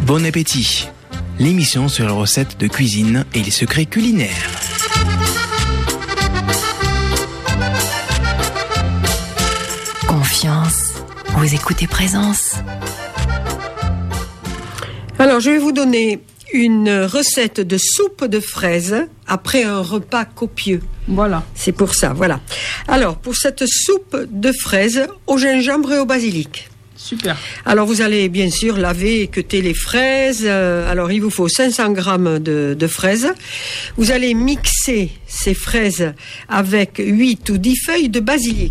Bon appétit, l'émission sur les recettes de cuisine et les secrets culinaires. Confiance, vous écoutez Présence. Alors, je vais vous donner une recette de soupe de fraises après un repas copieux. Voilà. C'est pour ça, voilà. Alors, pour cette soupe de fraises au gingembre et au basilic. Super. Alors, vous allez bien sûr laver et cueter les fraises. Alors, il vous faut 500 grammes de fraises. Vous allez mixer ces fraises avec 8 ou 10 feuilles de basilic.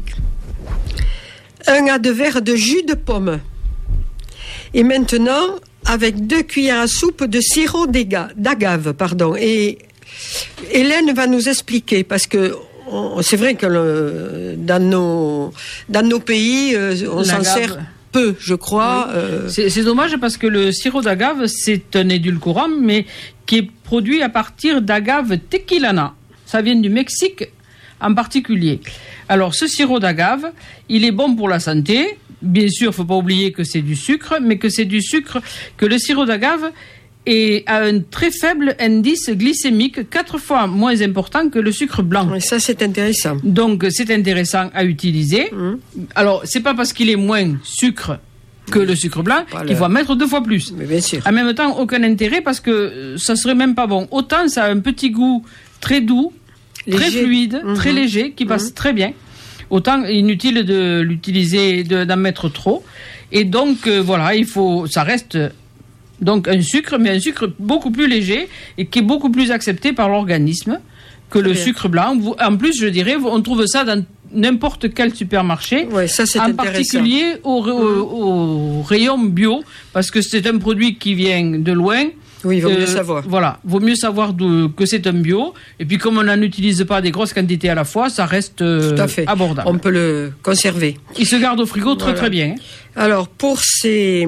1 à 2 verres de jus de pomme. Et maintenant, avec 2 cuillères à soupe de sirop d'agave, Et Hélène va nous expliquer, parce que c'est vrai que dans nos pays, on s'en sert peu, je crois. Oui. C'est dommage parce que le sirop d'agave, c'est un édulcorant, mais qui est produit à partir d'agave tequilana. Ça vient du Mexique en particulier. Alors, ce sirop d'agave, il est bon pour la santé. Bien sûr, il ne faut pas oublier que c'est du sucre, mais que c'est du sucre, que le sirop d'agave a un très faible indice glycémique, 4 fois moins important que le sucre blanc. Et ça, c'est intéressant. Donc, c'est intéressant à utiliser. Alors, c'est pas parce qu'il est moins sucre que le sucre blanc qu'il faut en mettre 2 fois plus. Mais bien sûr. En même temps, aucun intérêt parce que ça serait même pas bon. Autant ça a un petit goût très doux, léger. Très fluide, très léger, qui passe très bien. Autant inutile de l'utiliser, d'en mettre trop. Et donc, voilà, ça reste donc un sucre, mais un sucre beaucoup plus léger et qui est beaucoup plus accepté par l'organisme que le sucre blanc. En plus, je dirais, on trouve ça dans n'importe quel supermarché, ça, c'est en intéressant. particulier au rayon bio, parce que c'est un produit qui vient de loin. Oui, il vaut mieux savoir. Voilà, vaut mieux savoir que c'est un bio. Et puis, comme on n'en utilise pas des grosses quantités à la fois, ça reste tout à fait abordable. On peut le conserver. Il se garde au frigo très très bien. Alors, pour ce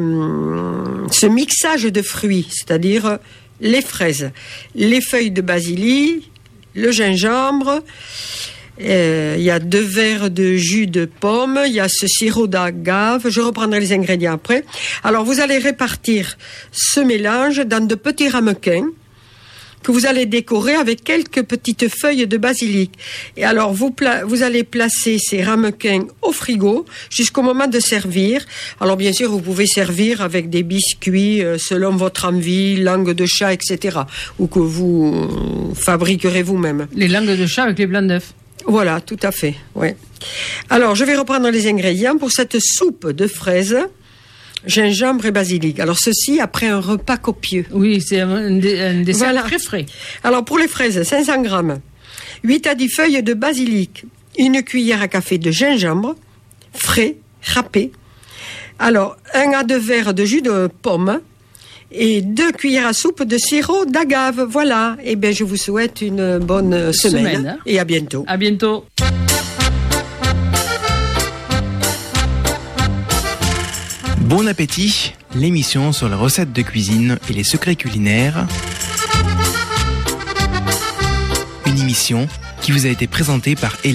mixage de fruits, c'est-à-dire les fraises, les feuilles de basilic, le gingembre, il y a 2 verres de jus de pomme, il y a ce sirop d'agave, je reprendrai les ingrédients après. Alors vous allez répartir ce mélange dans de petits ramequins que vous allez décorer avec quelques petites feuilles de basilic. Et alors vous allez placer ces ramequins au frigo jusqu'au moment de servir. Alors bien sûr, vous pouvez servir avec des biscuits selon votre envie, langue de chat, etc. ou que vous fabriquerez vous-même. Les langues de chat avec les blancs d'œufs. Voilà, tout à fait, ouais. Alors, je vais reprendre les ingrédients pour cette soupe de fraises, gingembre et basilic. Alors, ceci après un repas copieux. Oui, c'est un dessert très frais. Alors, pour les fraises, 500 grammes, 8 à 10 feuilles de basilic, 1 cuillère à café de gingembre, frais, râpé. Alors, 1 à 2 verres de jus de pomme, et 2 cuillères à soupe de sirop d'agave. Voilà. Eh bien, je vous souhaite une bonne semaine. Et à bientôt. À bientôt. Bon appétit, l'émission sur les recettes de cuisine et les secrets culinaires. Une émission qui vous a été présentée par Hélène.